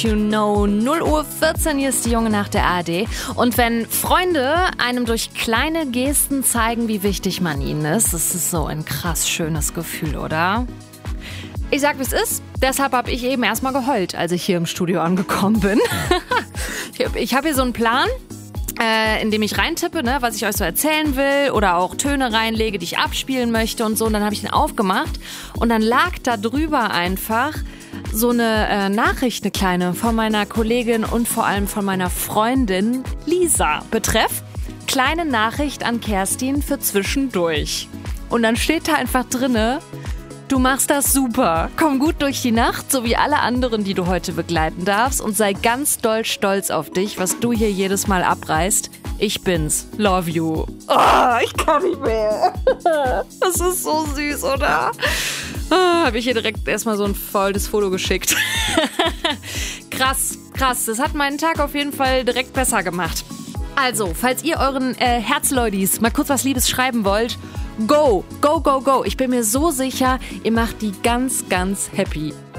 You know, 0:14 Uhr, hier ist die Junge nach der ARD. Und wenn Freunde einem durch kleine Gesten zeigen, wie wichtig man ihnen ist, das ist so ein krass schönes Gefühl, oder? Ich sag, wie es ist. Deshalb habe ich eben erstmal geheult, als ich hier im Studio angekommen bin. Ich habe hier so einen Plan, in dem ich reintippe, ne, was ich euch so erzählen will oder auch Töne reinlege, die ich abspielen möchte und so. Und dann habe ich den aufgemacht und dann lag da drüber einfach so eine Nachricht, eine kleine, von meiner Kollegin und vor allem von meiner Freundin Lisa. Betreff: kleine Nachricht an Kerstin für zwischendurch. Und dann steht da einfach drinne: Du machst das super. Komm gut durch die Nacht, so wie alle anderen, die du heute begleiten darfst, und sei ganz doll stolz auf dich, was du hier jedes Mal abreißt. Ich bin's. Love you. Oh, ich kann nicht mehr. Das ist so süß, oder? Habe ich hier direkt erstmal so ein volles Foto geschickt. Krass. Das hat meinen Tag auf jeden Fall direkt besser gemacht. Also, falls ihr euren Herzleudis mal kurz was Liebes schreiben wollt, go. Ich bin mir so sicher, ihr macht die ganz, ganz happy.